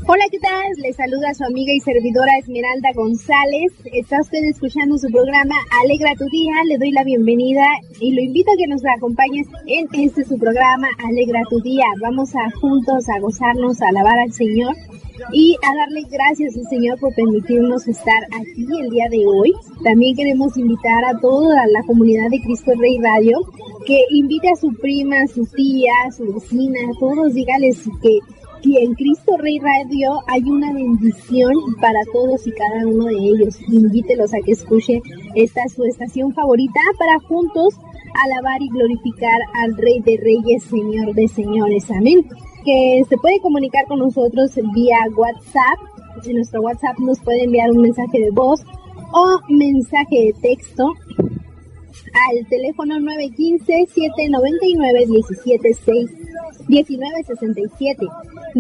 Hola, ¿qué tal? Les saluda su amiga y servidora Esmeralda González. Está usted escuchando su programa Alegra tu Día. Le doy la bienvenida y lo invito a que nos acompañes en su programa Alegra tu Día. Vamos a juntos a gozarnos, a alabar al Señor y a darle gracias al Señor por permitirnos estar aquí el día de hoy. También queremos invitar a toda la comunidad de Cristo Rey Radio que invite a su prima, a su tía, a su vecina, a todos, dígales que en Cristo Rey Radio hay una bendición para todos y cada uno de ellos. Invítelos a que escuchen esta su estación favorita para juntos alabar y glorificar al Rey de Reyes, Señor de Señores. Amén. Que se puede comunicar con nosotros vía WhatsApp. En nuestro WhatsApp nos puede enviar un mensaje de voz o mensaje de texto al teléfono 915-799-1967.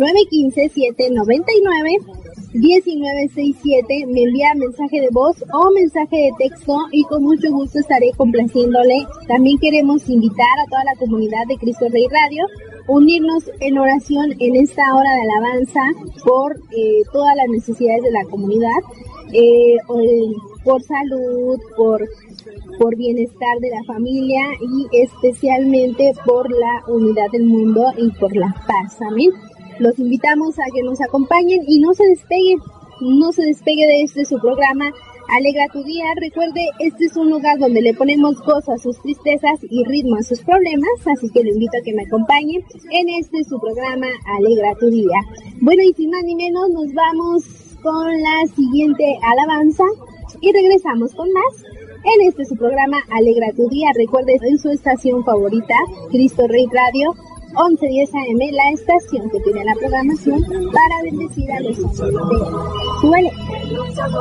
915-799-1967. Me envía mensaje de voz o mensaje de texto y con mucho gusto estaré complaciéndole. También queremos invitar a toda la comunidad de Cristo Rey Radio unirnos en oración en esta hora de alabanza por todas las necesidades de la comunidad, por salud, por bienestar de la familia y especialmente por la unidad del mundo y por la paz. Amén. Los invitamos a que nos acompañen y no se despegue de su programa Alegra tu Día. Recuerde, este es un lugar donde le ponemos gozo a sus tristezas y ritmo a sus problemas, así que le invito a que me acompañe en su programa Alegra tu Día. Bueno, y sin más ni menos, nos vamos con la siguiente alabanza y regresamos con más en su programa Alegra tu Día. Recuerde, en su estación favorita, Cristo Rey Radio, 1110 AM, la estación que tiene la programación para bendecir a los hombres. Súbele.